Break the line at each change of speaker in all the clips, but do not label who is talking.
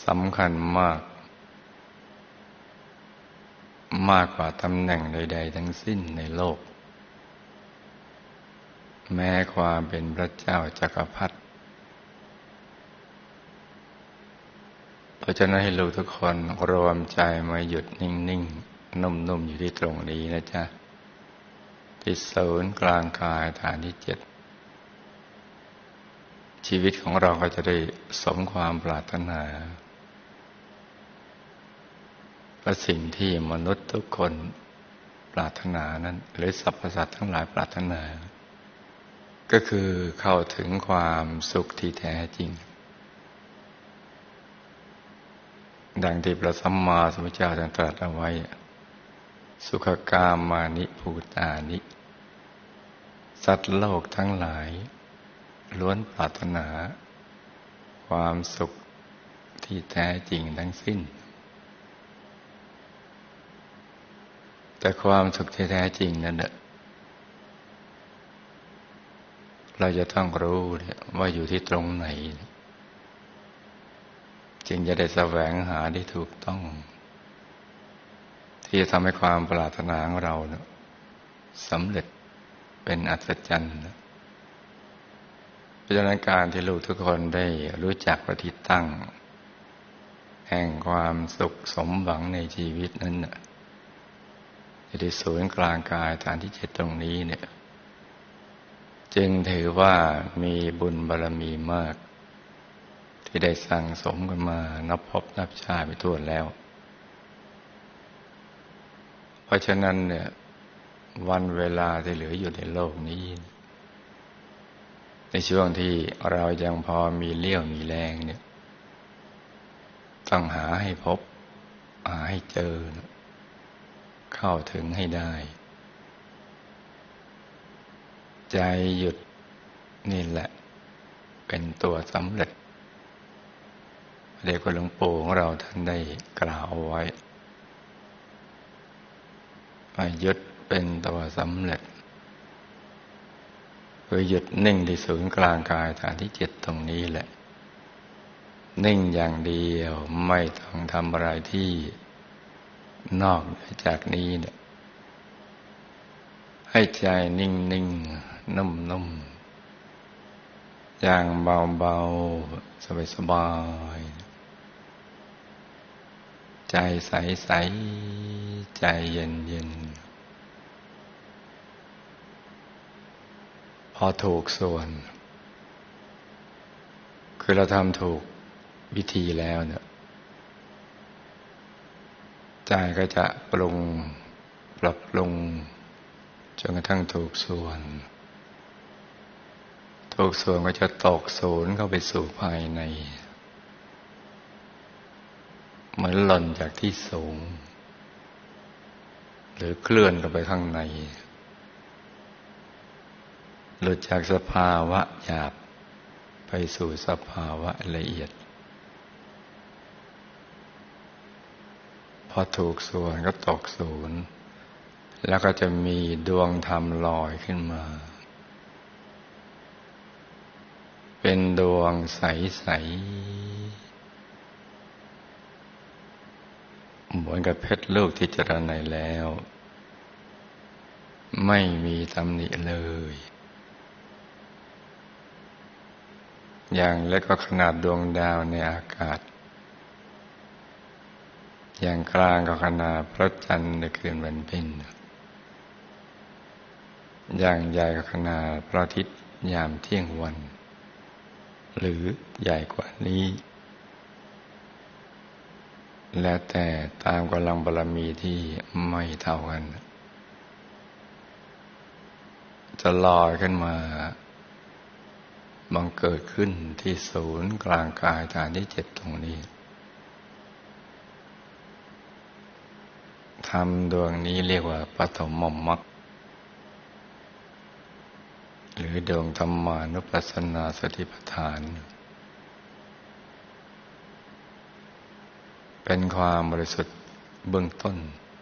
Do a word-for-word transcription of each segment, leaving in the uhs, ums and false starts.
สำคัญมากมากกว่าตำแหน่งใดๆทั้งสิ้นในโลกแม้ความเป็นพระเจ้าจักรพรรดิเพราะฉะนั้นให้ลูกทุกคนรวมใจมาหยุดนิ่งๆนุ่มๆอยู่ที่ตรงนี้นะจ๊ะที่ศูนย์กลางกายฐานที่เจ็ดชีวิตของเราก็จะได้สมความปรารถนาและสิ่งที่มนุษย์ทุกคนปรารถนานั้นหรือสรรพสัตว์ทั้งหลายปรารถนาก็คือเข้าถึงความสุขที่แท้จริงดังที่พระสัมมาสัมพุทธเจ้าตรัสเอาไว้สุขกามานิภูตานิสัตว์โลกทั้งหลายล้วนปรารถนาความสุขที่แท้จริงทั้งสิ้นแต่ความสุขที่แท้จริงนั้นเราจะต้องรู้ว่าอยู่ที่ตรงไหนจึงจะได้แสวงหาได้ถูกต้องที่จะทำให้ความปรารถนาของเราสำเร็จเป็นอัศจรรย์เพราะฉะนั้นการที่ลูกทุกคนได้รู้จักพระที่ตั้งแห่งความสุขสมหวังในชีวิตนั้นที่ศูนย์กลางกายฐานที่เจ็ดตรงนี้เนี่ยจึงถือว่ามีบุญบารมีมากที่ได้สั่งสมกันมานับพบนับชาติไปทั่วแล้วเพราะฉะนั้นเนี่ยวันเวลาที่เหลืออยู่ในโลกนี้ในช่วงที่เรายังพอมีเลี้ยวมีแรงเนี่ยต้องหาให้พบหาให้เจอเข้าถึงให้ได้ใจหยุดนี่แหละเป็นตัวสำเร็จเด็กหลวงปู่ของเราท่านได้กล่าวเอาไว้ว่าหยุดเป็นตัวสำเร็จคือหยุดนิ่งที่ศูนย์กลางกายฐานที่เจ็ดตรงนี้แหละนิ่งอย่างเดียวไม่ต้องทำอะไรที่นอกจากนี้เนี่ยให้ใจนิ่งนิ่งนุ่มนุ่มอย่างเบาเบาสบายสบายใจใสใสใจเย็นเย็นพอถูกส่วนคือเราทำถูกวิธีแล้วเนี่ยใจก็จะปรุงปรับปรุงจนกระทั่งถูกส่วนถูกส่วนก็จะตกศูนย์เข้าไปสู่ภายในเหมือนหล่นจากที่สูงหรือเคลื่อนเข้าไปข้างในหลุดจากสภาวะหยาบไปสู่สภาวะละเอียดพอถูกส่วนก็ตกศูนย์แล้วก็จะมีดวงธรรมลอยขึ้นมาเป็นดวงใสๆเหมือนกับเพชรลูกที่เจริญในแล้วไม่มีตำหนิเลยอย่างเล็กก็ขนาดดวงดาวในอากาศอย่างกลางก็ขนาดพระจันทร์ในคืนวันเพ็ญอย่างใหญ่ก็ขนาดพระอาทิตย์ยามเที่ยงวันหรือใหญ่กว่านี้แล้วแต่ตามกำลังบารมีที่ไม่เท่ากันจะลอยขึ้นมาบังเกิดขึ้นที่ศูนย์กลางกายฐานที่เจ็ดตรงนี้ธรรมดวงนี้เรียกว่าปฐมมรรคหรือดวงธรรมานุปัสสนาสติปัฏฐานเป็นความบริสุทธิ์เบื้องต้น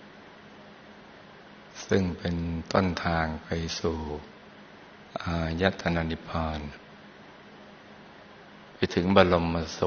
ซึ่งเป็นต้นทางไปสู่อายตนะนิพพานไปถึงบรมสุข